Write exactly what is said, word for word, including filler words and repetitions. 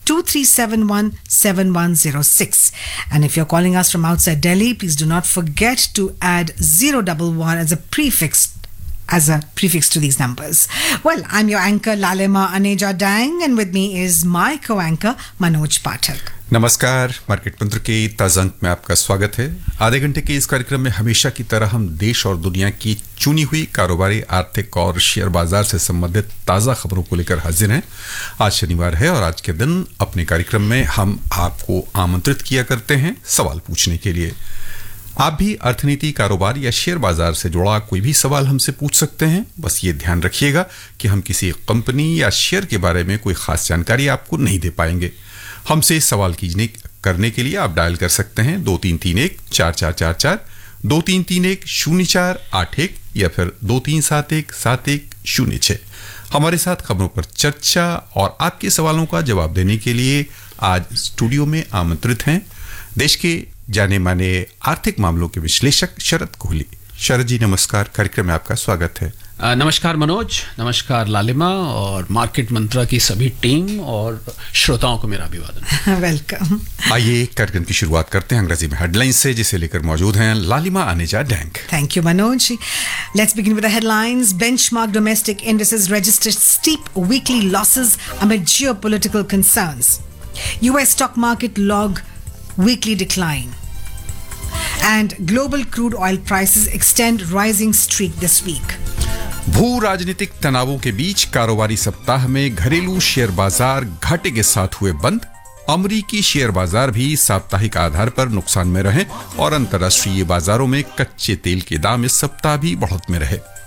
two three seven one seven one zero six. And if you're calling us from outside Delhi, please do not forget to add zero one one as a prefix as a prefix to these numbers. Well, I'm your anchor Lalima Aneja Dang, and with me is my co-anchor Manoj Pathak. नमस्कार, market मंत्र के ताज़ा अंक में आपका स्वागत है। आधे घंटे के इस कार्यक्रम में हमेशा की तरह हम देश और दुनिया की चुनी हुई कारोबारी, आर्थिक और शेयर बाजार से संबंधित ताज़ा खबरों को लेकर हाजिर हैं। आज शनिवार है और आज के दिन अपने कार्यक्रम में हम आपको आमंत्रित किया करते हैं सवाल पूछने के लिए। आप भी अर्थनीति, कारोबार या शेयर बाजार से जुड़ा कोई भी सवाल हमसे पूछ सकते हैं। बस ये ध्यान रखिएगा कि हम किसी कंपनी या शेयर के बारे में कोई खास जानकारी आपको नहीं दे पाएंगे। हमसे सवाल कीजने करने के लिए आप डायल कर सकते हैं दो तीन तीन एक चार चार चार चार, दो तीन तीन एक शून्य चार आठ एक या फिर दो तीन सात एक सात एक शून्य छः। हमारे साथ खबरों पर चर्चा और आपके सवालों का जवाब देने के लिए आज स्टूडियो में आमंत्रित हैं देश के जाने माने आर्थिक मामलों के विश्लेषक शरद कोहली। शरद जी नमस्कार, कार्यक्रम में आपका स्वागत है। आ, नमस्कार मनोज, नमस्कार लालिमा और मार्केट मंत्रा की सभी टीम और श्रोताओं को मेरा अभिवादन। वेलकम। आइए कार्यक्रम की शुरुआत करते हैं अंग्रेजी में हेडलाइंस से, जिसे लेकर मौजूद हैं लालिमा आनेजा dang. Thank you, Manoj. Let's begin with the headlines. Benchmark domestic indices registered steep weekly losses amid geopolitical concerns. U S stock market log weekly decline. And global crude oil prices extend rising streak this week. भू राजनीतिक तनावों के बीच कारोबारी सप्ताह में घरेलू share बाजार घाटे के साथ हुए बंद। अमेरिकी शेयर बाजार भी साप्ताहिक आधार पर नुकसान में रहे और अंतर्राष्ट्रीय बाजारों में कच्चे तेल के दाम इस सप्ताह भी बढ़त में रहे।